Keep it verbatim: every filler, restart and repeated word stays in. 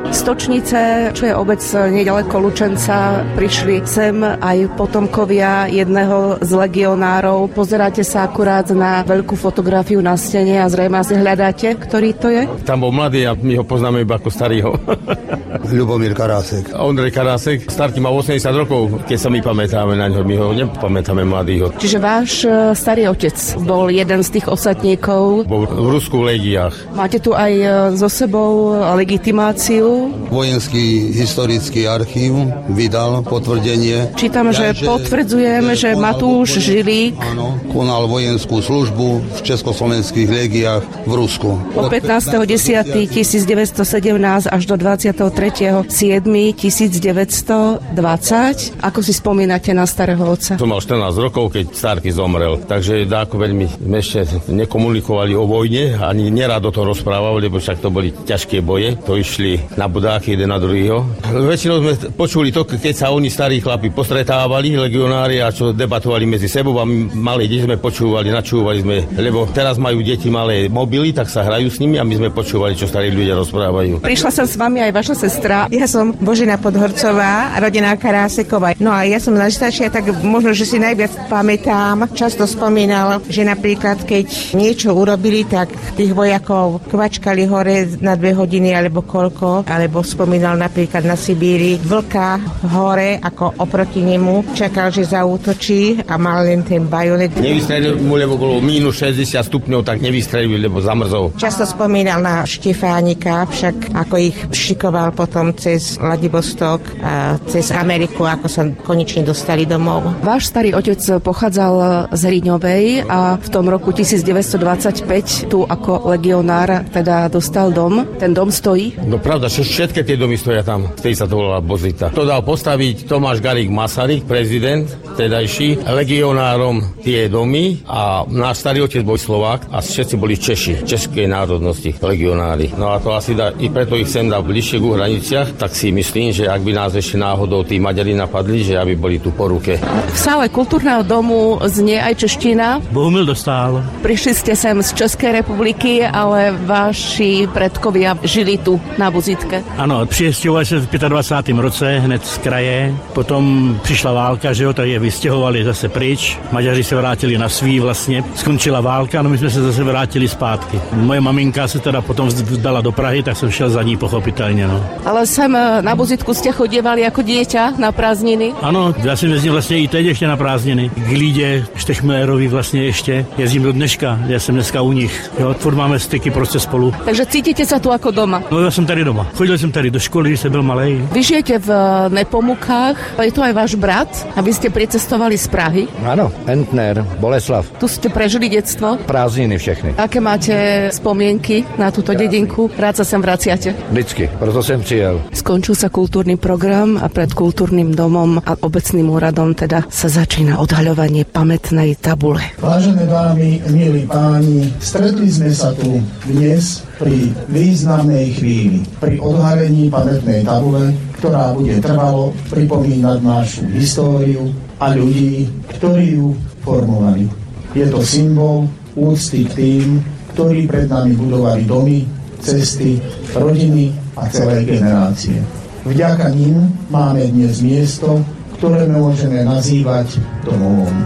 Stočnice, čo je obec nedaleko Lučenca, prišli sem aj potomkovia jedného z legionárov. Pozeráte sa akurát na veľkú fotografiu na stene a zrejme asi hľadáte, ktorý to je? Tam bol mladý a my ho poznáme iba ako starýho. Ľubomír Karásek. Ondrej Karásek, starý má osemdesiat rokov, keď sa my pamätáme na ňo, my ho nepamätáme mladýho. Čiže váš starý otec bol jeden z tých osadníkov. Bol v Rusku v legiách. Máte tu aj so sebou legitimáciu? Vojenský historický archív vydal potvrdenie. Čítam, že, že potvrdzujem, že, že Matúš Žilík áno, konal vojenskú službu v československých legiách v Rusku. Od pätnásteho októbra tisícdeväťstosedemnásť až do dvadsiateho tretieho júla tisícdeväťstodvadsať. Ako si spomínate na starého otca? Som mal štrnásť rokov, keď Starky zomrel. Takže dáko veľmi ešte nekomunikovali o vojne, ani nerad o to rozprávali, lebo však to boli ťažké boje. To išli na budáky jeden na druhýho. Väčšinou sme počuli to, keď sa oni starí chlapi postretávali, legionári, a čo debatovali medzi sebou a my malé deti sme počúvali, načúvali sme, lebo teraz majú deti malé mobily, tak sa hrajú s nimi a my sme počúvali, čo starí ľudia rozprávajú. Prišla som s vami aj vaša sestra. Ja som Božena Podhorcová, rodina Karáseková. No a ja som najstaršia, tak možno, že si najviac pamätám. Často spomínal, že napríklad keď niečo urobili, tak tých vojakov kvačkali hore na dve hodiny alebo koľko, alebo spomínal napríklad na Sibíri vlka hore, ako oproti nemu čakal, že zaútočí a mal len ten bajonet. Nevystrelil mu, lebo bolo mínus šesťdesiat stupňov, tak nevystrelil, lebo zamrzol. Často spomínal na Štefánika, však ako ich šikoval potom cez Vladivostok a cez Ameriku, ako sa konečne dostali domov. Váš starý otec pochádzal z Hriňovej a v tom roku tisícdeväťstodvadsaťpäť tu ako legionár teda dostal dom. Ten dom stojí? No pravda, všetky tie domy stoja tam. Vtedy sa to volala Bozita. To dal postaviť Tomáš Garrigue Masaryk, prezident tedajší, legionárom tie domy a náš starý otec bol Slovák a všetci boli Češi, českej národnosti, legionári. No a to asi dá, i preto ich sem dá bližšie ku hraniciach, tak si myslím, že ak by nás ešte náhodou tí Maďari napadli, že aby boli tu po ruke. V sále kultúrneho domu znie aj čeština. Bohumil Dostál. Prišli ste sem z Českej republiky, ale vaši predkovia žili tu na Buzitke. Ano, přijesťovali se v dvacátém pátém roce hned z kraje, potom přišla válka, že jo, tak je vystěhovali zase pryč. Maďaři se vrátili na svý vlastně. Skončila válka, no my jsme se zase vrátili zpátky. Moje maminka se teda potom vzdala do Prahy, tak jsem šel za ní pochopitelně, no. Ale sem na Buzitku ste chodievali ako dieťa na prázdniny? Ano, já jsem jezdil vlastně i teď ještě na prázdniny. K Lídě Štechmillerovi vlastně ještě jezdím do dneška, já jsem dneska u nich. Jo, furt máme styky prostě spolu. Takže cítite sa tu ako doma? No já jsem tady doma. Chodil jsem tady do školy, když jsem byl malej. Vy žijete v Nepomukách, je tu aj váš brat a vy ste pricestovali z Prahy? Áno, Entner, Boleslav. Tu ste prežili detstvo? Prázdniny všechny. Aké máte spomienky na túto dedinku? Rád sa sem vraciate? Vždycky, proto jsem přijel. Skončil sa kultúrny program a pred kultúrnym domom a obecným úradom teda sa začína odhaľovanie pamätnej tabule. Vážené dámy, milí páni, stretli sme sa tu dnes pri významnej chvíli, pri odhalení pamätnej tabule, ktorá bude trvalo pripomínať našu históriu a ľudí, ktorí ju formovali. Je to symbol úcty k tým, ktorí pred nami budovali domy, cesty, rodiny a celé generácie. Vďaka nim máme dnes miesto, ktoré môžeme nazývať domovom.